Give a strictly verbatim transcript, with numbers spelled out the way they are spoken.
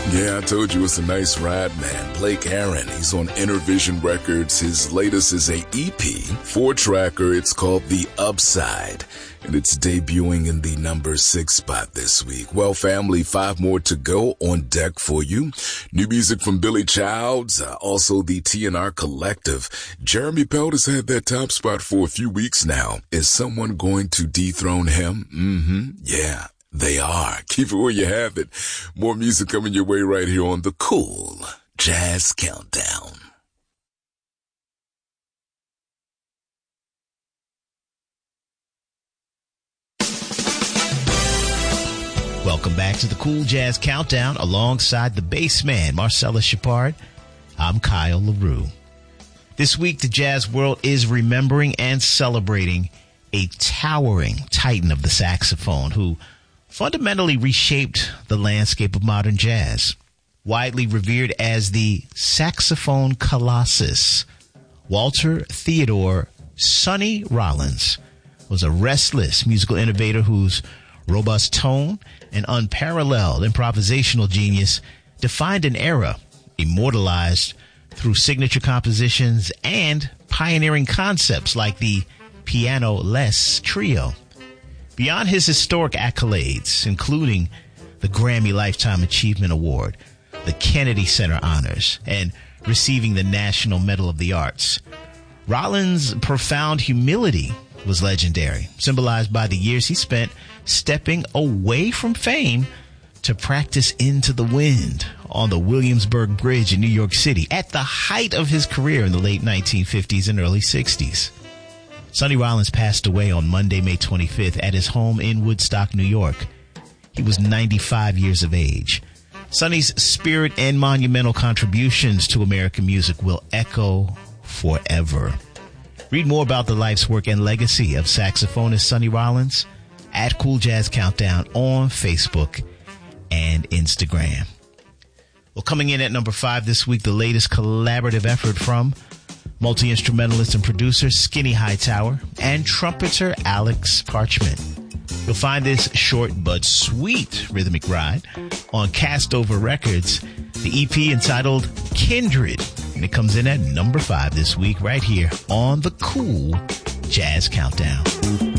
Yeah, I told you it's a nice ride, man. Blake Aaron, he's on Intervision Records. His latest is a E P, four-tracker. It's called The Upside, and it's debuting in the number six spot this week. Well, family, five more to go on deck for you. New music from Billy Childs, uh, also the T and R Collective. Jeremy Pelt has had that top spot for a few weeks now. Is someone going to dethrone him? Mm-hmm. Yeah. They are. Keep it where you have it. More music coming your way right here on the Cool Jazz Countdown. Welcome back to the Cool Jazz Countdown alongside the bass man, Marcellus Shepard. I'm Kyle LaRue. This week, the jazz world is remembering and celebrating a towering titan of the saxophone who fundamentally reshaped the landscape of modern jazz. Widely revered as the saxophone colossus, Walter Theodore Sonny Rollins was a restless musical innovator whose robust tone and unparalleled improvisational genius defined an era immortalized through signature compositions and pioneering concepts like the piano-less trio. Beyond his historic accolades, including the Grammy Lifetime Achievement Award, the Kennedy Center Honors, and receiving the National Medal of the Arts, Rollins' profound humility was legendary, symbolized by the years he spent stepping away from fame to practice Into the Wind on the Williamsburg Bridge in New York City at the height of his career in the late nineteen fifties and early sixties. Sonny Rollins passed away on Monday, May twenty-fifth at his home in Woodstock, New York. He was ninety-five years of age. Sonny's spirit and monumental contributions to American music will echo forever. Read more about the life's work and legacy of saxophonist Sonny Rollins at Cool Jazz Countdown on Facebook and Instagram. Well, coming in at number five this week, the latest collaborative effort from multi-instrumentalist and producer Skinny Hightower and trumpeter Alex Parchment. You'll find this short but sweet rhythmic ride on Castover Records, the E P entitled Kindred, and it comes in at number five this week right here on the Cool Jazz Countdown.